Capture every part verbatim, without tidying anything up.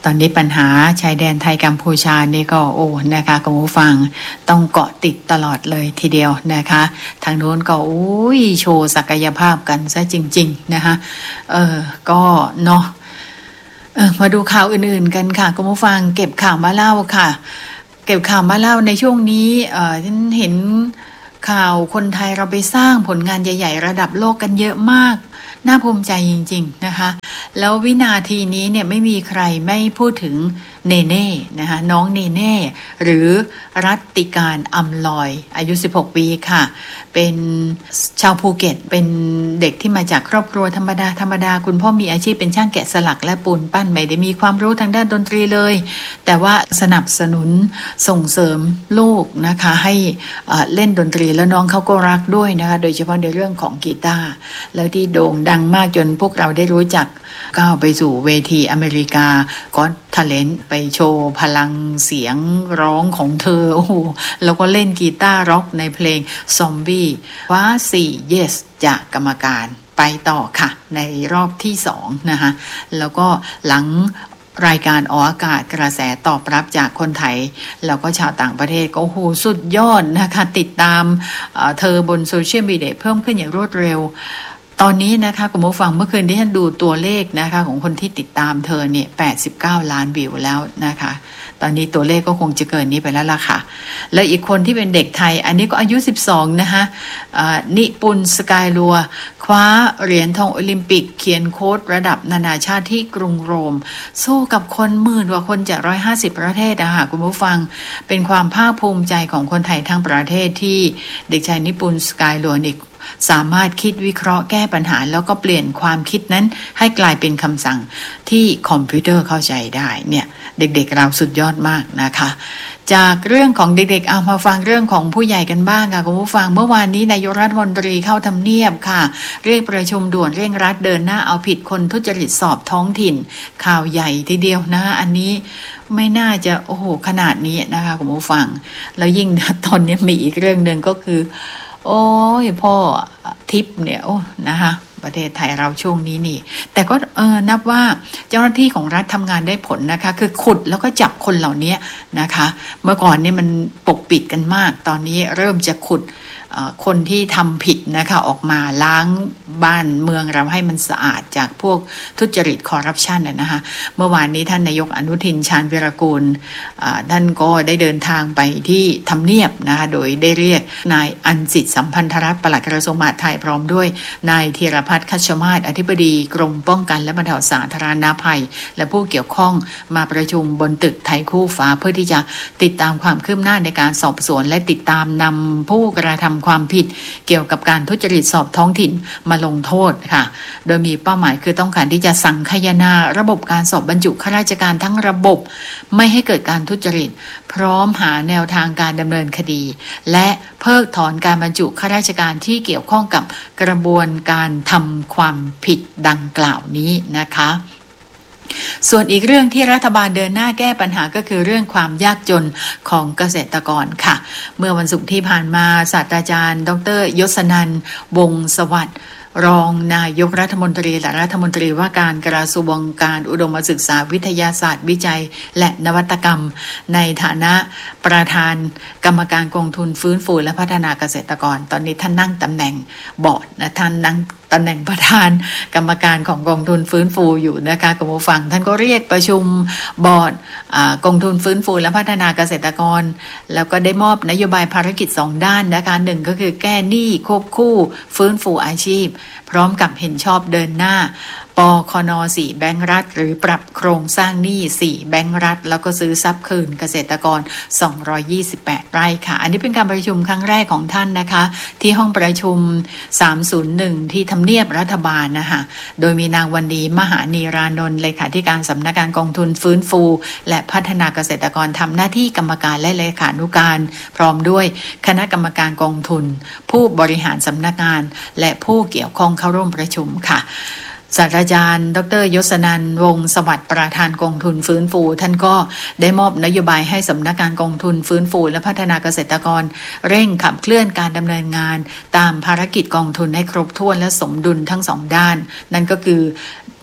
ตอนนี้ปัญหาชายแดนไทยกัมพูชานี่ก็โอ้นะคะคุณผู้ฟังต้องเกาะติดตลอดเลยทีเดียวนะคะทางโน้นก็อุ้ยโชว์ศักยภาพกันซะจริงๆนะคะเออก็เนาะเออมาดูข่าวอื่นๆกันค่ะคุณผู้ฟังเก็บข่าวมาเล่าค่ะเก็บข่าวมาเล่าในช่วงนี้เออฉันเห็นข่าวคนไทยเราไปสร้างผลงานใหญ่ๆระดับโลกกันเยอะมากน่าภูมิใจจริงๆนะคะแล้ววินาทีนี้เนี่ยไม่มีใครไม่พูดถึงเนเน่นะคะน้องเนเน่หรือรัตติการอำลอยอายุสิบหกปีค่ะเป็นชาวภูเก็ตเป็นเด็กที่มาจากครอบครัวธรรมดาธรรมดาคุณพ่อมีอาชีพเป็นช่างแกะสลักและปูนปั้นไม่ได้มีความรู้ทางด้านดนตรีเลยแต่ว่าสนับสนุนส่งเสริมลูกนะคะให้เล่นดนตรีแล้วน้องเขาก็รักด้วยนะคะโดยเฉพาะในเรื่องของกีตาร์แล้วที่โด่งดังมากจนพวกเราได้รู้จักก้าวไปสู่เวทีอเมริกาก็ทาเลนต์ไปโชว์พลังเสียงร้องของเธอโอ้โหแล้วก็เล่นกีตาร์ร็อกในเพลงซอมบี้ว่าสี่ yes จากกรรมการไปต่อค่ะในรอบที่สองนะคะแล้วก็หลังรายการออกอากาศกระแสตอบรับจากคนไทยแล้วก็ชาวต่างประเทศก็โอ้โหสุดยอดนะคะติดตามเธอบนโซเชียลมีเดียเพิ่มขึ้นอย่างรวดเร็วตอนนี้นะคะคุณผู้ฟังเมื่อคืนที่ท่านดูตัวเลขนะคะของคนที่ติดตามเธอเนี่ยแปดสิบเก้าล้านวิวแล้วนะคะตอนนี้ตัวเลขก็คงจะเกินนี้ไปแล้วล่ะค่ะแล้วอีกคนที่เป็นเด็กไทยอันนี้ก็อายุสิบสองนะคะนิปุนสกายลัวคว้าเหรียญทองโอลิมปิกเขียนโค้ดระดับนานาชาติที่กรุงโรมสู้กับคนหมื่นกว่าคนจากหนึ่งร้อยห้าสิบประเทศนะคะคุณผู้ฟังเป็นความภาคภูมิใจของคนไทยทั้งประเทศที่เด็กชายนิปุนสกายลัวนี่สามารถคิดวิเคราะห์แก้ปัญหาแล้วก็เปลี่ยนความคิดนั้นให้กลายเป็นคำสั่งที่คอมพิวเตอร์เข้าใจได้เนี่ยเด็กๆเราสุดยอดมากนะคะจากเรื่องของเด็กๆเอามาฟังเรื่องของผู้ใหญ่กันบ้างค่ะคุณผู้ฟังเมื่อวานนี้นายกรัฐมนตรีเข้าทำเนียบค่ะเรียกประชุมด่วนเร่งรัดเดินหน้าเอาผิดคนทุจริตสอบท้องถิ่นข่าวใหญ่ทีเดียวนะอันนี้ไม่น่าจะโอ้โหขนาดนี้นะคะคุณผู้ฟังแล้วยิ่งตอนนี้มีอีกเรื่องนึงก็คือโอ้ยพ่อทิพย์เนี่ยโอ้นะคะประเทศไทยเราช่วงนี้นี่แต่ก็เออนับว่าเจ้าหน้าที่ของรัฐทำงานได้ผลนะคะคือขุดแล้วก็จับคนเหล่านี้นะคะเมื่อก่อนเนี่ยมันปกปิดกันมากตอนนี้เริ่มจะขุดคนที่ทำผิดนะคะออกมาล้างบ้านเมืองเราให้มันสะอาดจากพวกทุจริตคอร์รัปชันนะคะเมื่อวานนี้ท่านนายกอนุทินชาญวิรากูลท่านก็ได้เดินทางไปที่ทำเนียบนะคะโดยได้เรียกนายอัญสิทธิ์สัมพันธรัตน์ปลัดกระทรวงมหาดไทยพร้อมด้วยนายธีรพัฒน์คัชมาศอธิบดีกรมป้องกันและบรรเทาสาธารณภัยและผู้เกี่ยวข้องมาประชุมบนตึกไทยคู่ฟ้าเพื่อที่จะติดตามความคืบหน้าในการสอบสวนและติดตามนำผู้กระทำความผิดเกี่ยวกับการทุจริตสอบท้องถิ่นมาลงโทษค่ะโดยมีเป้าหมายคือต้องการที่จะสังคายนาระบบการสอบบรรจุข้าราชการทั้งระบบไม่ให้เกิดการทุจริตพร้อมหาแนวทางการดำเนินคดีและเพิกถอนการบรรจุข้าราชการที่เกี่ยวข้องกับกระบวนการทำความผิดดังกล่าวนี้นะคะส่วนอีกเรื่องที่รัฐบาลเดินหน้าแก้ปัญหาก็คือเรื่องความยากจนของเกษตรกรค่ะเมื่อวันศุกร์ที่ผ่านมาศาสตราจารย์ดร.ยศนันท์วงศ์สวัสดิ์รองนายกรัฐมนตรีและรัฐมนตรีว่าการกระทรวงการอุดมศึกษาวิทยาศาสตร์วิจัยและนวัตกรรมในฐานะประธานกรรมการกองทุนฟื้นฟูและพัฒนาเกษตรกรตอนนี้ท่านนั่งตำแหน่งบอร์ดนะท่านนั่งตำแหน่งประธานกรรมการของกองทุนฟื้นฟูอยู่นะคะคุณผู้ฟังท่านก็เรียกประชุมบอร์ดกองทุนฟื้นฟูและพัฒนาเกษตรกรแล้วก็ได้มอบนโยบายภารกิจสองด้านนะคะหนึ่งก็คือแก้หนี้ควบคู่ฟื้นฟูอาชีพพร้อมกับเห็นชอบเดินหน้าปคนสี่แบงก์รัฐหรือปรับโครงสร้างหนี้สี่แบงก์รัฐแล้วก็ซื้อทรัพย์คืนเกษตรกรสองร้อยยี่สิบแปดไร่ค่ะอันนี้เป็นการประชุมครั้งแรกของท่านนะคะที่ห้องประชุมสามศูนย์หนึ่งที่ทำเนียบรัฐบาลนะคะโดยมีนางวันดีมหานีรานนท์เลขาธิการสำนักงานกองทุนฟื้นฟูและพัฒนาเกษตรกรทำหน้าที่กรรมการและเลขานุการพร้อมด้วยคณะกรรมการกองทุนผู้บริหารสำนักงานและผู้เกี่ยวข้องเข้าร่วมประชุมค่ะศาสตราจารย์ดร.ยศนันท์วงศ์สวัสดิ์ประธานกองทุนฟื้นฟูท่านก็ได้มอบนโยบายให้สำนักงานกองทุนฟื้นฟูและพัฒนาเกษตรกรเร่งขับเคลื่อนการดำเนินงานตามภารกิจกองทุนให้ครบถ้วนและสมดุลทั้งสองด้านนั่นก็คือ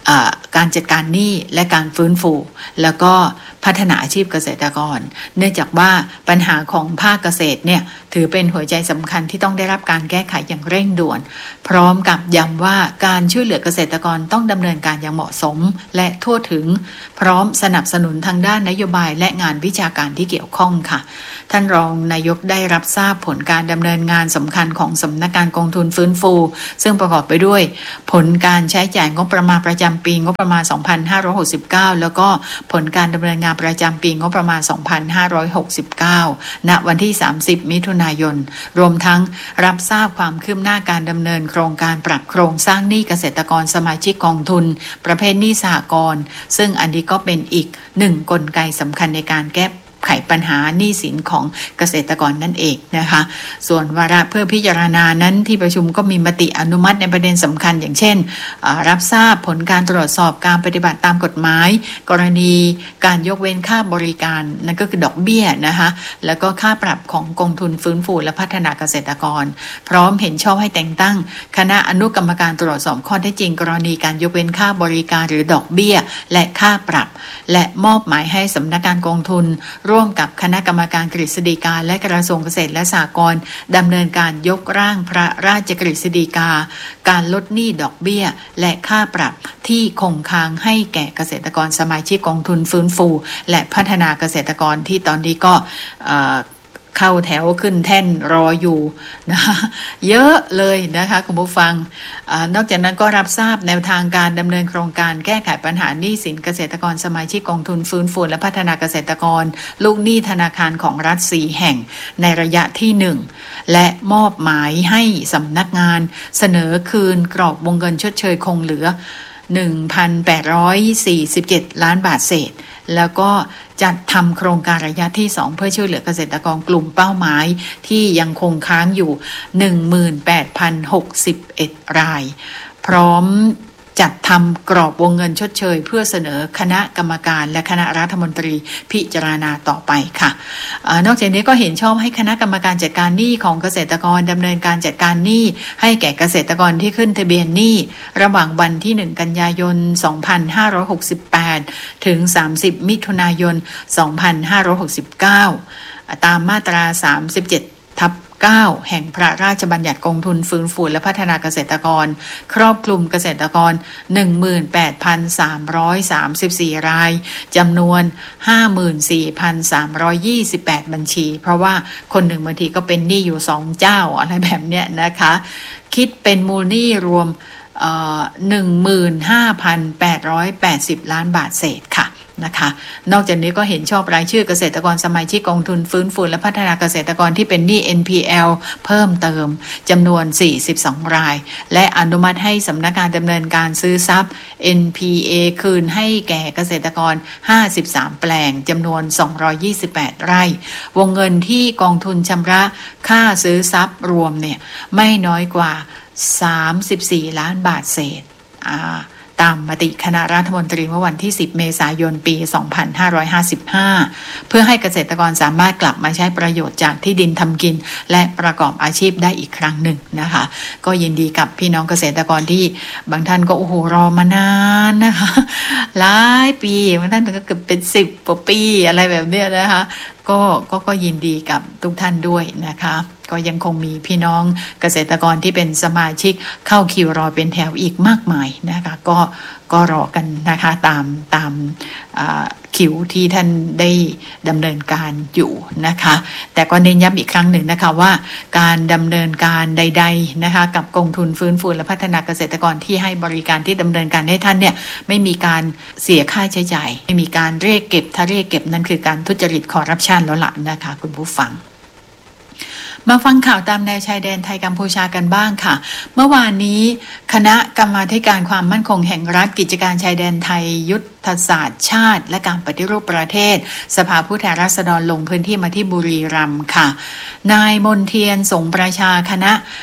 การจัดการหนี้และการฟื้นฟูแล้วก็พัฒนาอาชีพเกษตรกรเนื่องจากว่าปัญหาของภาคเกษตรเนี่ยถือเป็นหัวใจสำคัญที่ต้องได้รับการแก้ไขอย่างเร่งด่วนพร้อมกับย้ำว่าการช่วยเหลือเกษตรกรต้องดำเนินการอย่างเหมาะสมและทั่วถึงพร้อมสนับสนุนทางด้านนโยบายและงานวิชาการที่เกี่ยวข้องค่ะท่านรองนายกได้รับทราบผลการดำเนินงานสำคัญของสำนักงานกองทุนฟื้นฟูซึ่งประกอบไปด้วยผลการใช้จ่ายงบประมาณประจำปีงบประมาณสองพันห้าร้อยหกสิบเก้าแล้วก็ผลการดำเนินงานประจำปีงบประมาณสองพันห้าร้อยหกสิบเก้าณวันที่สามสิบมิถุนายนรวมทั้งรับทราบความคืบหน้าการดำเนินโครงการปรับโครงสร้างหนี้เกษตรกรสมาชิกกองทุนประเภทหนี้สหกรณ์ซึ่งอันนี้ก็เป็นอีกหนึ่งกลไกสำคัญในการแก้ไขปัญหาหนี้สินของเกษตรกรนั่นเองนะคะส่วนวาระเพื่อพิจารณานั้นที่ประชุมก็มีมติอนุมัติในประเด็นสำคัญอย่างเช่นรับทราบผลการตรวจสอบการปฏิบัติตามกฎหมายกรณีการยกเว้นค่าบริการนั่นก็คือดอกเบี้ยนะคะแล้วก็ค่าปรับของกองทุนฟื้นฟูและพัฒนาเกษตรกรพร้อมเห็นชอบให้แต่งตั้งคณะอนุกรรมการตรวจสอบข้อเท็จจริงกรณีการยกเว้นค่าบริการหรือดอกเบี้ยและค่าปรับและมอบหมายให้สำนักงานกองทุนร่วมกับคณะกรรมการกฤษฎีกาและกระทรวงเกษตรและสหกรณ์ดำเนินการยกร่างพระราชกฤษฎีกาการลดหนี้ดอกเบี้ยและค่าปรับที่คงค้างให้แก่เกษตรกรสมาชิกกองทุนฟื้นฟูและพัฒนาเกษตรกรที่ตอนนี้ก็เข้าแถวขึ้นแท่นรออยู่นะคะเยอะเลยนะคะคุณผู้ฟังอานอกจากนั้นก็รับทราบแนวทางการดำเนินโครงการแก้ไขปัญหาหนี้สินเกษตรกรสมาชิกกองทุนฟื้นฟูและพัฒนาเกษตรกรลูกหนี้ธนาคารของรัฐสี่แห่งในระยะที่หนึ่งและมอบหมายให้สำนักงานเสนอคืนกรอบวงเงินชดเชยคงเหลือ หนึ่งพันแปดร้อยสี่สิบเจ็ด ล้านบาทเศษแล้วก็จัดทำโครงการระยะที่สองเพื่อช่วยเหลือเกษตรกรกลุ่มเป้าหมายที่ยังคงค้างอยู่ หนึ่งหมื่นแปดพันหกสิบเอ็ด รายพร้อมจัดทำกรอบวงเงินชดเชยเพื่อเสนอคณะกรรมการและคณะรัฐมนตรีพิจารณาต่อไปค่ะนอกจากนี้ก็เห็นชอบให้คณะกรรมการจัดการหนี้ของเกษตรกรดำเนินการจัดการหนี้ให้แก่เกษตรกรที่ขึ้นทะเบียนหนี้ระหว่างวันที่หนึ่งกันยายนสองพันห้าร้อยหกสิบแปดถึงสามสิบมิถุนายนสองพันห้าร้อยหกสิบเก้าตามมาตราสามสิบเจ็ดทับเก้าแห่งพระราชบัญญัติกองทุนฟื้นฟูและพัฒนาเกษตรกรครอบคลุมเกษตรกร หนึ่งหมื่นแปดพันสามร้อยสามสิบสี่ รายจำนวน ห้าหมื่นสี่พันสามร้อยยี่สิบแปด บัญชีเพราะว่าคนหนึ่งบางทีก็เป็นหนี้อยู่สองเจ้าอะไรแบบเนี้ยนะคะคิดเป็นมูลหนี้รวมเอ่อ หนึ่งหมื่นห้าพันแปดร้อยแปดสิบ ล้านบาทเศษค่ะนะคะนอกจากนี้ก็เห็นชอบรายชื่อเกษตรกรสมาชิกกองทุนฟื้นฟูและพัฒนาเกษตรกรที่เป็นหนี้ เอ็น พี แอล เพิ่มเติมจำนวนสี่สิบสองรายและอนุมัติให้สำนักงานดำเนินการซื้อทรัพย์ เอ็น พี เอ คืนให้แก่เกษตรกรห้าสิบสามแปลงจำนวนสองร้อยยี่สิบแปดไร่วงเงินที่กองทุนชำระค่าซื้อทรัพย์รวมเนี่ยไม่น้อยกว่าสามสิบสี่ล้านบาทเศษอ่าตามมติคณะรัฐมนตรีเมื่อวันที่สิบเมษายนปีสองพันห้าร้อยห้าสิบห้าเพื่อให้เกษตรกรสามารถกลับมาใช้ประโยชน์จากที่ดินทำกินและประกอบอาชีพได้อีกครั้งหนึ่งนะคะก็ยินดีกับพี่น้องเกษตรกรที่บางท่านก็โอ้โหรอมานานนะคะหลายปีบางท่านก็เกือบเป็นสิบกว่าปีอะไรแบบเนี้ยนะคะก็ก็ก็ยินดีกับทุกท่านด้วยนะคะก็ยังคงมีพี่น้องเกษตรกรที่เป็นสมาชิกเข้าคิวรอเป็นแถวอีกมากมายนะคะก็ก็รอกันนะคะตามตามคิวที่ท่านได้ดำเนินการอยู่นะคะแต่ก็เน้นย้ำอีกครั้งหนึ่งนะคะว่าการดำเนินการใดๆนะคะกับกองทุนฟื้นฟูและพัฒนาเกษตรกรที่ให้บริการที่ดำเนินการให้ท่านเนี่ยไม่มีการเสียค่าใช้จ่ายไม่มีการเรียกเก็บถ้าเรียกเก็บนั่นคือการทุจริตคอร์รัปชันแล้วล่ะนะคะคุณผู้ฟังมาฟังข่าวตามแนวชายแดนไทยกัมพูชากันบ้างค่ะเมื่อวานนี้คณะกรรมาธิการความมั่นคงแห่งรัฐกิจการชายแดนไทยยุทธศาสตร์ชาติและการปฏิรูปประเทศสภาผู้แทนราษฎรลงพื้นที่มาที่บุรีรัมย์ค่ะนายมนเทียนสงประชาคณะ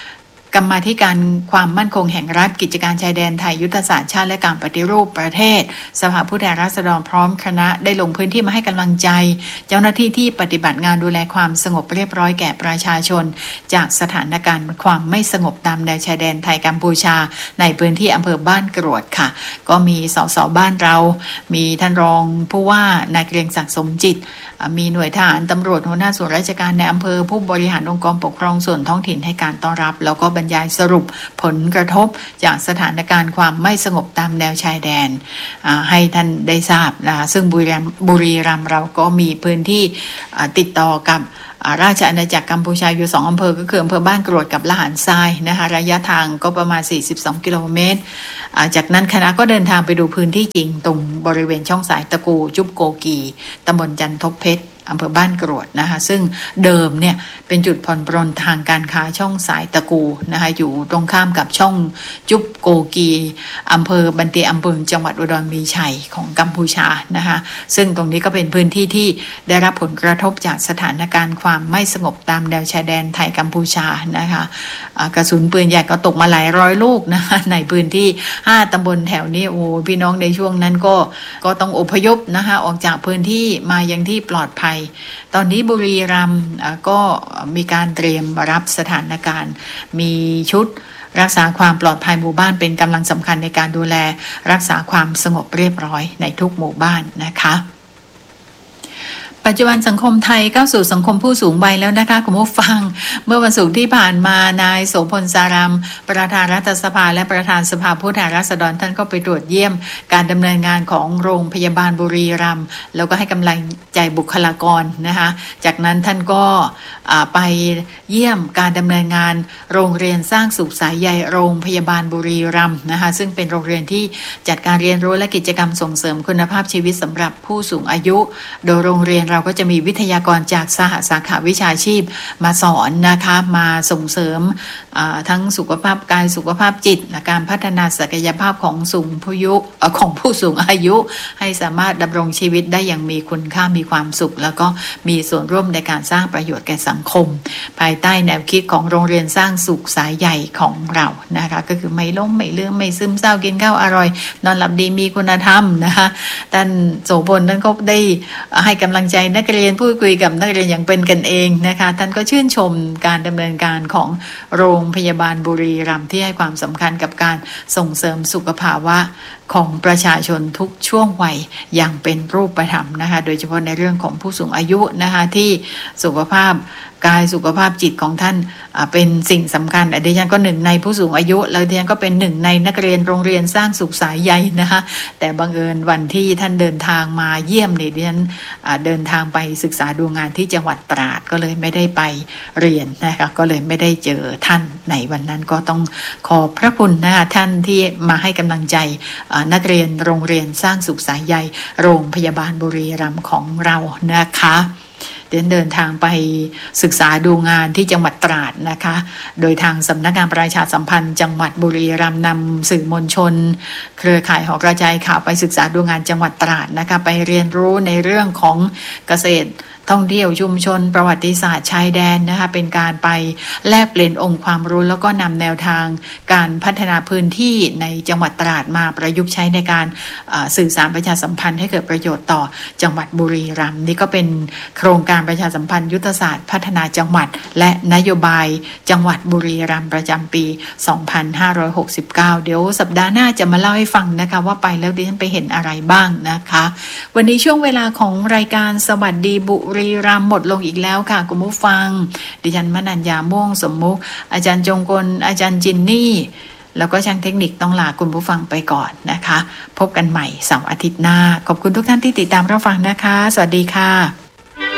กรรมาธิการความมั่นคงแห่งรัฐกิจการชายแดนไทยยุทธศาสตร์ชาติและการปฏิรูปประเทศสภาผู้แทนราษฎรพร้อมคณะได้ลงพื้นที่มาให้กำลังใจเจ้าหน้าที่ที่ปฏิบัติงานดูแลความสงบเรียบร้อยแก่ประชาชนจากสถานการณ์ความไม่สงบตามแนวชายแดนไทยกัมพูชาในพื้นที่อำเภอบ้านกรวดค่ะก็มีสสบ้านเรามีท่านรองผู้ว่านายเกรียงศักดิ์สมจิตมีหน่วยทหารตำรวจหัวหน้าส่วนราชการในอำเภอผู้บริหารองค์กรปกครองส่วนท้องถิ่นให้การต้อนรับแล้วก็บรรยายสรุปผลกระทบจากสถานการณ์ความไม่สงบตามแนวชายแดนให้ท่านได้ทราบนะคะซึ่งบุรีรัมย์บุรีรัมย์เราก็มีพื้นที่ติดต่อกับราชอาณาจักรกัมพูชาอยู่สองอำเภอก็คืออำเภอบ้านกรวดกับละหารทรายนะคะระยะทางก็ประมาณสี่สิบสองกิโลเมตรจากนั้นคณะก็เดินทางไปดูพื้นที่จริงตรงบริเวณช่องสายตะกูจุบโกกีตำบลจันทบเพชรอำเภอบ้านกรวดนะคะซึ่งเดิมเนี่ยเป็นจุดผ่อนปรนทางการค้าช่องสายตะกูนะคะอยู่ตรงข้ามกับช่องจุบโกกีอำเภอบันเตียอำเภอจังหวัดอุดรมีชัยของกัมพูชานะคะซึ่งตรงนี้ก็เป็นพื้นที่ที่ได้รับผลกระทบจากสถานการณ์ความไม่สงบตามแนวชายแดนไทยกัมพูชานะคะกระสุนปืนใหญ่ก็ตกมาหลายร้อยลูกนะคะในพื้นที่ห้าตำบลแถวนี้โอ้พี่น้องในช่วงนั้นก็ก็ต้องอพยพนะคะออกจากพื้นที่มายังที่ปลอดภัยตอนนี้บุรีรัมย์ก็มีการเตรียมรับสถานการณ์มีชุดรักษาความปลอดภัยหมู่บ้านเป็นกำลังสำคัญในการดูแลรักษาความสงบเรียบร้อยในทุกหมู่บ้านนะคะปัจจุบันสังคมไทยก้าวสู่สังคมผู้สูงวัยแล้วนะคะคุณผู้ฟังเมื่อวันศุกร์ที่ผ่านมานายโสพลสารามประธานรัฐสภาและประธานสภาผู้แทนราษฎรท่านก็ไปตรวจเยี่ยมการดำเนินงานของโรงพยาบาลบุรีรัมย์แล้วก็ให้กำลังใจบุคลากรนะคะจากนั้นท่านก็ไปเยี่ยมการดำเนินงานโรงเรียนสร้างสุขสายใยโรงพยาบาลบุรีรัมย์นะคะซึ่งเป็นโรงเรียนที่จัดการเรียนรู้และกิจกรรมส่งเสริมคุณภาพชีวิตสำหรับผู้สูงอายุโดยโรงเรียนเราก็จะมีวิทยากรจากสหสาขาวิชาชีพมาสอนนะคะมาส่งเสริมทั้งสุขภาพกายสุขภาพจิตและการพัฒนาศักยภาพของสูงผู้ยุของผู้สูงอายุให้สามารถดำรงชีวิตได้อย่างมีคุณค่ามีความสุขแล้วก็มีส่วนร่วมในการสร้างประโยชน์แก่สังคมภายใต้แนวคิดของโรงเรียนสร้างสุขสายใหญ่ของเรานะคะก็คือไม่ล้มไม่เลื่อมไม่ซึมเศร้ากินข้าวอร่อยนอนหลับดีมีคุณธรรมนะคะท่านโสพลท่านก็ได้ให้กำลังใจนักเรียนพูดคุยกับนักเรียนอย่างเป็นกันเองนะคะท่านก็ชื่นชมการดำเนินการของโรงพยาบาลบุรีรัมย์ที่ให้ความสำคัญกับการส่งเสริมสุขภาวะของประชาชนทุกช่วงวัยอย่างเป็นรูปธรรมนะคะโดยเฉพาะในเรื่องของผู้สูงอายุนะคะที่สุขภาพกายสุขภาพจิตของท่านเป็นสิ่งสำคัญดิฉันก็หนึ่งในผู้สูงอายุแล้วดิฉันก็เป็นหนึ่งในนักเรียนโรงเรียนสร้างสุขสายใยนะคะแต่บังเอิญวันที่ท่านเดินทางมาเยี่ยมเนี่ยดิฉันเดินทางไปศึกษาดูงานที่จังหวัดตราดก็เลยไม่ได้ไปเรียนนะคะก็เลยไม่ได้เจอท่านในวันนั้นก็ต้องขอบพระคุณนะคะท่านที่มาให้กำลังใจนักเรียนโรงเรียนสร้างสุขสายใยโรงพยาบาลบุรีรัมย์ของเรานะคะเดินเดินทางไปศึกษาดูงานที่จังหวัดตราดนะคะโดยทางสำนักงานประชาสัมพันธ์จังหวัดบุรีรัมย์นำสื่อมวลชนเครือข่ายหอกระจายข่าวไปศึกษาดูงานจังหวัดตราดนะคะไปเรียนรู้ในเรื่องของเกษตรท่องเที่ยวชุมชนประวัติศาสตร์ชายแดนนะคะเป็นการไปแลกเปลี่ยนองค์ความรู้แล้วก็นำแนวทางการพัฒนาพื้นที่ในจังหวัดตราดมาประยุกต์ใช้ในการสื่อสารประชาสัมพันธ์ให้เกิดประโยชน์ต่อจังหวัดบุรีรัมย์นี่ก็เป็นโครงการประชาสัมพันธ์ยุทธศาสตร์พัฒนาจังหวัดและนโยบายจังหวัดบุรีรัมย์ประจำปีสองพันห้าร้อยหกสิบเก้าเดี๋ยวสัปดาห์หน้าจะมาเล่าให้ฟังนะคะว่าไปแล้วดิฉันไปเห็นอะไรบ้างนะคะวันนี้ช่วงเวลาของรายการสวัสดีบุรีรัมย์หมดลงอีกแล้วค่ะคุณผู้ฟังดิฉันมนัญญาม่วงสมมุขอาจารย์จงกลอาจารย์จินนี่แล้วก็ช่างเทคนิคต้องลาคุณผู้ฟังไปก่อนนะคะพบกันใหม่เสาร์อาทิตย์หน้าขอบคุณทุกท่านที่ติดตามรับฟังนะคะสวัสดีค่ะ